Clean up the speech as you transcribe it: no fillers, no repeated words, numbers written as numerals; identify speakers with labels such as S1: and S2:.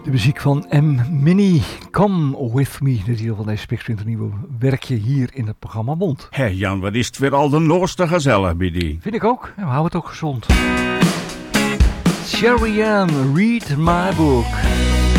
S1: De muziek van M. Mini, Come With Me, de titel van deze Spiksplinter nieuwe werkje hier in het programma Bond.
S2: Hé Jan, wat is het weer al de nooste gezellig bij die.
S1: Vind ik ook, we houden het ook gezond. Sherry Ann, read my book.